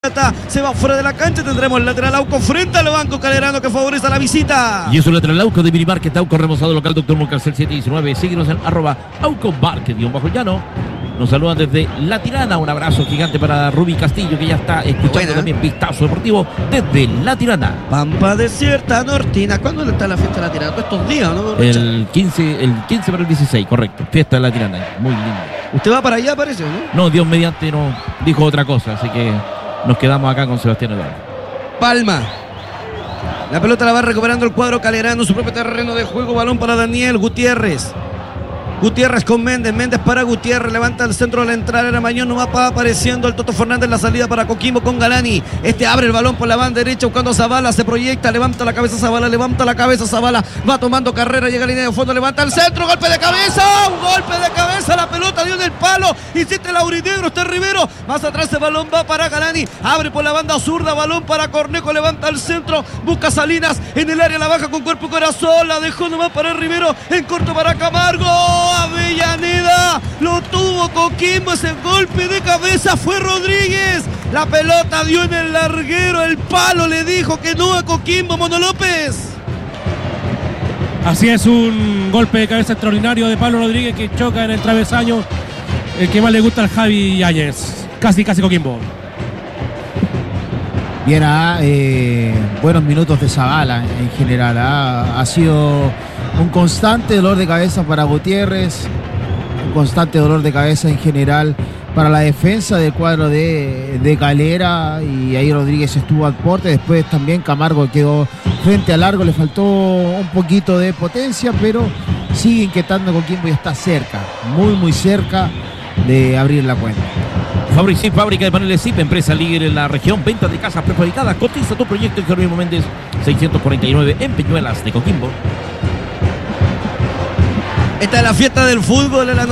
Pirata se va fuera de la cancha. Tendremos el lateral Auco frente al banco Calerano que favorece a la visita. Y eso el lateral Auco de Minimarket, Auco remozado local Dr. Moncarcel 719. Síguenos en @Auco Market _llano. Nos saludan desde La Tirana. Un abrazo gigante para Ruby Castillo, que ya está escuchando también Vistazo Deportivo desde La Tirana. Pampa Desierta Nortina. ¿Cuándo está la fiesta de La Tirana? Todos estos días, ¿no? El 15 para el 16, correcto. Fiesta de La Tirana, muy linda. ¿Usted va para allá, parece, no? No, Dios mediante no dijo otra cosa, así que nos quedamos acá con Sebastián Eduardo. Palma. La pelota la va recuperando el cuadro Calerano, su propio terreno de juego. Balón para Daniel Gutiérrez. Gutiérrez con Méndez, Méndez para Gutiérrez, levanta el centro al entrar, era Mañón, no va apareciendo el Toto Fernández, la salida para Coquimbo con Galani, abre el balón por la banda derecha buscando a Zavala, se proyecta, levanta la cabeza Zavala, va tomando carrera, llega a línea de fondo, levanta el centro, golpe de cabeza, la pelota dio en el palo, insiste Laurinegro, está Rivero, más atrás el balón va para Galani, abre por la banda zurda, balón para Cornejo, levanta el centro, busca Salinas, en el área la baja con cuerpo y corazón, la dejó nomás para Rivero, en corto para Camargo. Avellaneda, lo tuvo Coquimbo, ese golpe de cabeza fue Rodríguez, la pelota dio en el larguero, el palo le dijo que no a Coquimbo, Mono López. Así es, un golpe de cabeza extraordinario de Pablo Rodríguez que choca en el travesaño, el que más le gusta al Javi Yáñez, casi Coquimbo. Bien, buenos minutos de Zavala en general, ha sido un constante dolor de cabeza para Gutiérrez, un constante dolor de cabeza en general para la defensa del cuadro de Calera, y ahí Rodríguez estuvo al porte, después también Camargo quedó frente al largo, le faltó un poquito de potencia, pero sigue inquietando Coquimbo y está cerca, muy cerca de abrir la cuenta. Fabric, fábrica de paneles ZIP, empresa líder en la región, venta de casas prefabricadas, cotiza tu proyecto en Jerónimo Méndez 649 en Peñuelas de Coquimbo. Esta es la fiesta del fútbol en la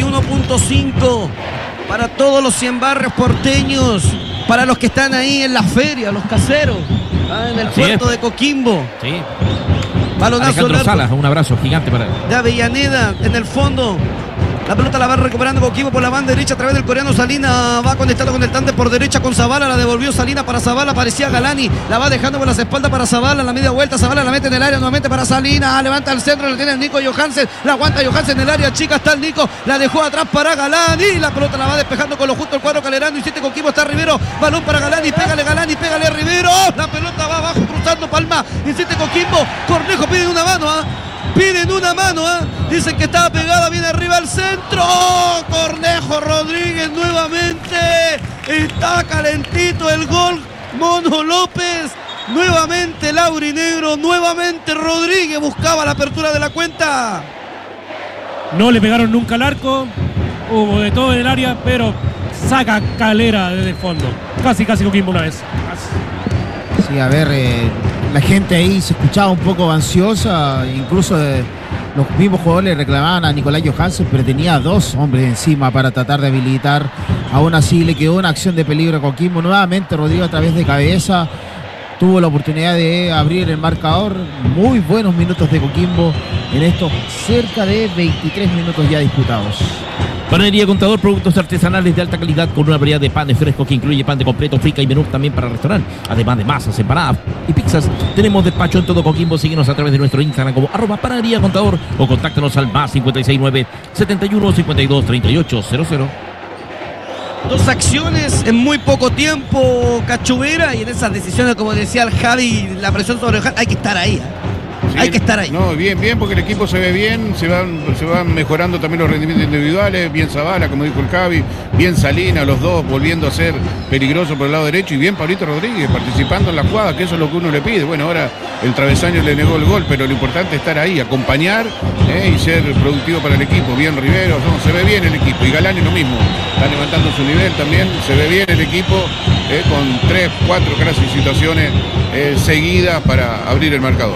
91.5 para todos los 100 barrios porteños, para los que están ahí en la feria, los caseros, en el puerto de Coquimbo. Sí. Balonazo Alejandro Salas, un abrazo gigante para él. De Avellaneda en el fondo. La pelota la va recuperando Coquimbo por la banda derecha a través del coreano Salina, va conectado con el tándem por derecha con Zavala, la devolvió Salina para Zavala, parecía Galani, la va dejando por las espaldas para Zavala, la media vuelta, Zavala la mete en el área nuevamente para Salina, levanta el centro, la tiene el Nico Johansen, la aguanta Johansen en el área chica, está el Nico, la dejó atrás para Galani, la pelota la va despejando con lo justo el cuadro Calerano, insiste Coquimbo, está Rivero, balón para Galani, pégale a Rivero, la pelota va abajo cruzando Palma, insiste Coquimbo, Cornejo pide una mano, piden una mano, dicen que estaba pegada, viene arriba al centro, Cornejo Rodríguez nuevamente, está calentito el gol, Mono López, nuevamente Laurinegro, nuevamente Rodríguez buscaba la apertura de la cuenta. No le pegaron nunca al arco, hubo de todo en el área, pero saca Calera desde el fondo, casi Coquimbo una vez. Sí, a ver, la gente ahí se escuchaba un poco ansiosa, incluso los mismos jugadores reclamaban a Nicolás Johansen, pero tenía dos hombres encima para tratar de habilitar. Aún así le quedó una acción de peligro a Coquimbo. Nuevamente Rodrigo a través de cabeza tuvo la oportunidad de abrir el marcador. Muy buenos minutos de Coquimbo en estos cerca de 23 minutos ya disputados. Panadería Contador, productos artesanales de alta calidad con una variedad de panes frescos que incluye pan de completo, frica y menú también para restaurante. Además de masas, empanadas y pizzas, tenemos despacho en todo Coquimbo. Síguenos a través de nuestro Instagram como @Panadería Contador o contáctanos al +569 71 52 38 00. Dos acciones en muy poco tiempo, Cachuvera, y en esas decisiones, como decía el Javi, la presión sobre el Javi, hay que estar ahí. Sí, hay que estar ahí. No, bien, porque el equipo se ve bien, se van mejorando también los rendimientos individuales, bien Zavala, como dijo el Javi, bien Salina, los dos volviendo a ser peligrosos por el lado derecho, y bien Pablito Rodríguez participando en la jugada, que eso es lo que uno le pide. Bueno, ahora el travesaño le negó el gol, pero lo importante es estar ahí, acompañar y ser productivo para el equipo. Bien Rivero, se ve bien el equipo, y Galani lo mismo, está levantando su nivel también, se ve bien el equipo, con 3, 4 casi situaciones seguidas para abrir el marcador.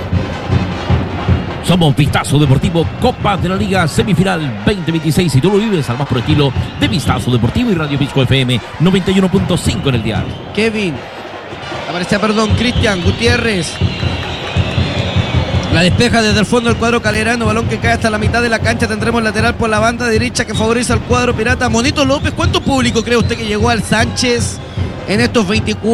Somos Vistazo Deportivo, Copa de la Liga Semifinal 2026. Y tú lo vives al más por estilo de Vistazo Deportivo y Radio Pisco FM 91.5 en el dial. Kevin, Cristian Gutiérrez. La despeja desde el fondo del cuadro Calerano, balón que cae hasta la mitad de la cancha. Tendremos lateral por la banda derecha que favorece al cuadro pirata. Monito López, ¿cuánto público cree usted que llegó al Sánchez en estos 24?